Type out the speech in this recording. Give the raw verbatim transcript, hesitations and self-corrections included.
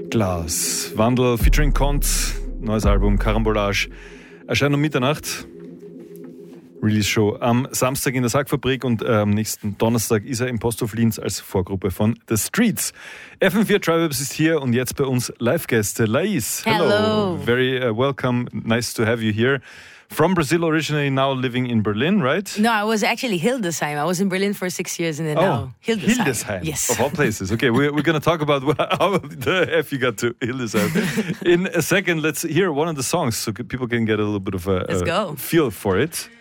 Glas. Wandel featuring Kont, neues Album Karambolage, erscheint um Mitternacht. Release-Show am Samstag in der Sackfabrik und äh, am nächsten Donnerstag ist er im Posthof Linz als Vorgruppe von The Streets. F M vier Tribe-Webs ist hier und jetzt bei uns Live-Gäste. Lais, hello. hello. Very uh, welcome, nice to have you here. From Brazil originally, now living in Berlin, right? No, I was actually Hildesheim. I was in Berlin for six years and then oh, now Hildesheim. Hildesheim, yes. of all places. Okay, we're, we're going to talk about how the F you got to Hildesheim. In a second, let's hear one of the songs so people can get a little bit of a, Let's a go. feel for it.